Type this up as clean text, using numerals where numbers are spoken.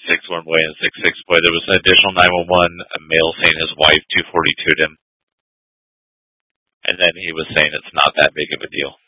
6 one way and 6 way. There was an additional 911, a male saying his wife 242'd him. And then he was saying it's not that big of a deal.